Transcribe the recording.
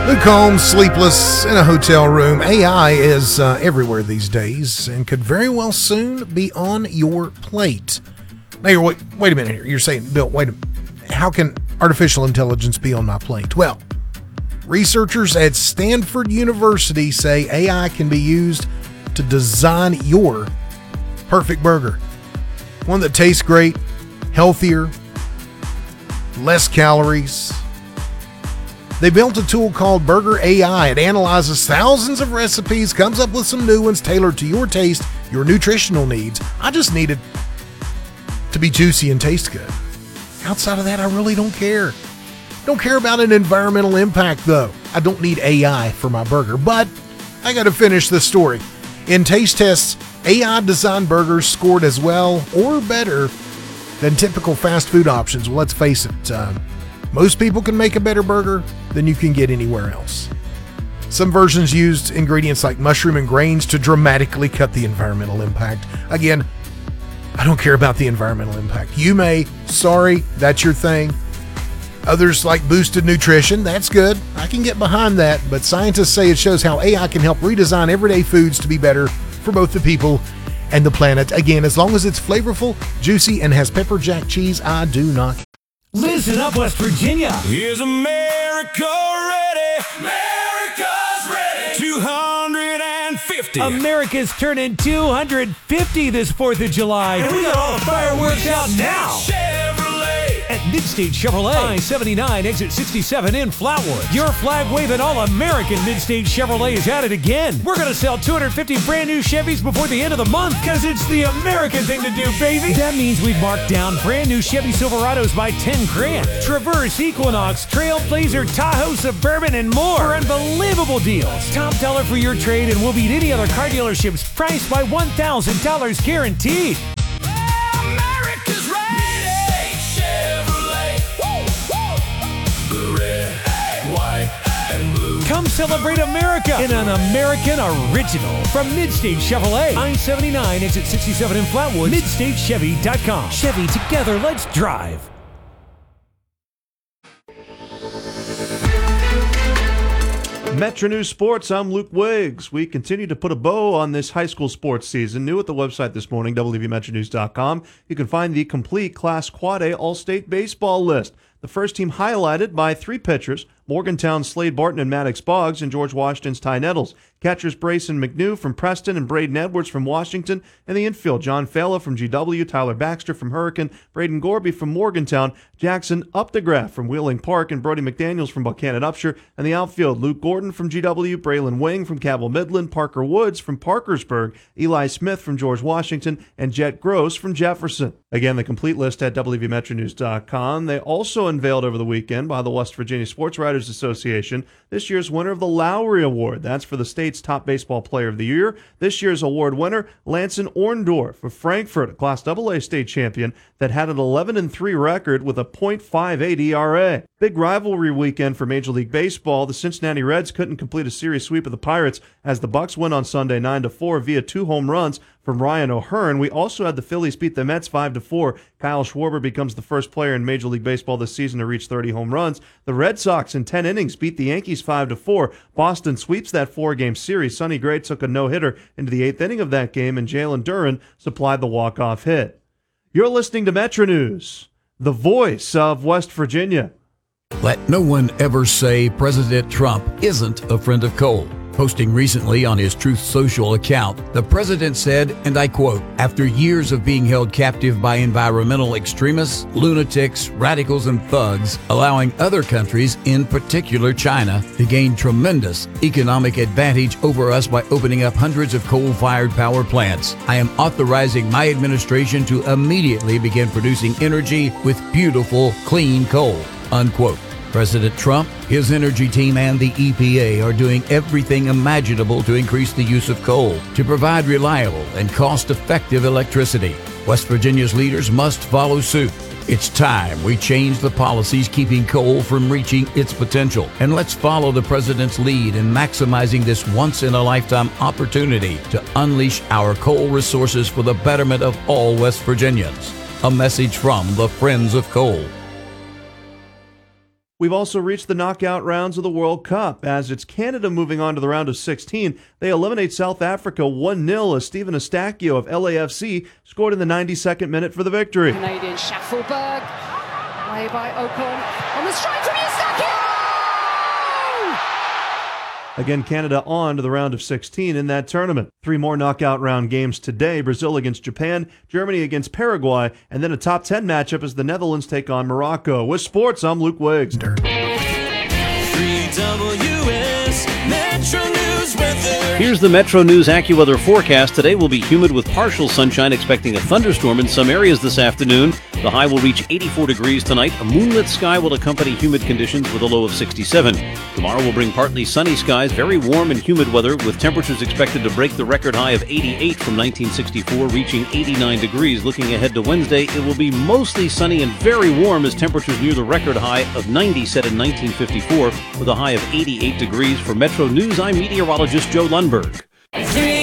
Luke Combs, sleepless in a hotel room. AI is everywhere these days and could very well soon be on your plate. Now, wait a minute here. You're saying, Bill, wait a minute. How can artificial intelligence be on my plate? Well, researchers at Stanford University say AI can be used to design your perfect burger. One that tastes great, healthier, less calories. They built a tool called Burger AI. It analyzes thousands of recipes, comes up with some new ones tailored to your taste, your nutritional needs. I just need it to be juicy and taste good. Outside of that, I really don't care. Don't care about an environmental impact, though. I don't need AI for my burger, but I got to finish this story. In taste tests, AI-designed burgers scored as well or better than typical fast food options. Well, let's face it, most people can make a better burger than you can get anywhere else. Some versions used ingredients like mushroom and grains to dramatically cut the environmental impact. Again, I don't care about the environmental impact. You may. Sorry, that's your thing. Others like boosted nutrition. That's good. I can get behind that. But scientists say it shows how AI can help redesign everyday foods to be better for both the people and the planet. Again, as long as it's flavorful, juicy, and has pepper jack cheese, I do not care. Listen up, West Virginia. Is America ready? America's ready. 250. America's turning 250 this 4th of July. And we got all the fireworks out now. Chevrolet. At Midstate Chevrolet, I-79, exit 67 in Flatwood. Your flag-waving all-American Midstate Chevrolet is at it again. We're going to sell 250 brand-new Chevys before the end of the month because it's the American thing to do, baby. That means we've marked down brand-new Chevy Silverados by 10 grand. Traverse, Equinox, Trailblazer, Tahoe, Suburban, and more for unbelievable deals. Top dollar for your trade, and we'll beat any other car dealerships priced by $1,000 guaranteed. America's ready. Come celebrate America in an American original from Midstate Chevrolet. I-79, exit 67 in Flatwood. MidstateChevy.com. Chevy, together, let's drive. Metro News Sports, I'm Luke Wiggs. We continue to put a bow on this high school sports season. New at the website this morning, WVMetroNews.com. You can find the complete Class Quad A All-State Baseball list. The first team highlighted by 3 pitchers, Morgantown's Slade Barton and Maddox Boggs, and George Washington's Ty Nettles. Catchers Brayson McNew from Preston and Braden Edwards from Washington. And the infield, John Fala from GW, Tyler Baxter from Hurricane, Braden Gorby from Morgantown, Jackson Updegraff from Wheeling Park, and Brody McDaniels from Buchanan Upshur. And the outfield, Luke Gordon from GW, Braylon Wing from Cabell Midland, Parker Woods from Parkersburg, Eli Smith from George Washington, and Jet Gross from Jefferson. Again, the complete list at WVMetroNews.com. They also unveiled over the weekend by the West Virginia Sports Writers Association this year's winner of the Lowry Award. That's for the state's top baseball player of the year. This year's award winner, Lanson Orndorff of Frankfort, a Class AA state champion that had an 11-3 record with a .58 ERA. Big rivalry weekend for Major League Baseball. The Cincinnati Reds couldn't complete a series sweep of the Pirates as the Bucks win on Sunday 9-4 via 2 home runs from Ryan O'Hearn. We also had the Phillies beat the Mets 5-4. Kyle Schwarber becomes the first player in Major League Baseball this season to reach 30 home runs. The Red Sox in 10 innings beat the Yankees 5-4. Boston sweeps that 4-game series. Sonny Gray took a no-hitter into the 8th inning of that game, and Jalen Duran supplied the walk-off hit. You're listening to Metro News, the voice of West Virginia. Let no one ever say President Trump isn't a friend of coal. Posting recently on his Truth Social account, the president said, and I quote, "After years of being held captive by environmental extremists, lunatics, radicals, and thugs, allowing other countries, in particular China, to gain tremendous economic advantage over us by opening up hundreds of coal-fired power plants, I am authorizing my administration to immediately begin producing energy with beautiful, clean coal," unquote. President Trump, his energy team, and the EPA are doing everything imaginable to increase the use of coal to provide reliable and cost-effective electricity. West Virginia's leaders must follow suit. It's time we change the policies keeping coal from reaching its potential. And let's follow the president's lead in maximizing this once-in-a-lifetime opportunity to unleash our coal resources for the betterment of all West Virginians. A message from the Friends of Coal. We've also reached the knockout rounds of the World Cup. As it's Canada moving on to the round of 16, they eliminate South Africa 1-0 as Stephen Eustachio of LAFC scored in the 92nd minute for the victory. Canadian Schaffelberg, away by Ocon, on the strike from Eustachio! Again, Canada on to the round of 16 in that tournament. 3 more knockout round games today: Brazil against Japan, Germany against Paraguay, and then a top 10 matchup as the Netherlands take on Morocco. With sports, I'm Luke Wiggs. 3WS Metro News weather. Here's the Metro News AccuWeather forecast. Today will be humid with partial sunshine, expecting a thunderstorm in some areas this afternoon. The high will reach 84 degrees tonight. A moonlit sky will accompany humid conditions with a low of 67. Tomorrow will bring partly sunny skies, very warm and humid weather, with temperatures expected to break the record high of 88 from 1964, reaching 89 degrees. Looking ahead to Wednesday, it will be mostly sunny and very warm as temperatures near the record high of 90 set in 1954, with a high of 88 degrees. For Metro News, I'm meteorologist Joe Lundberg. 3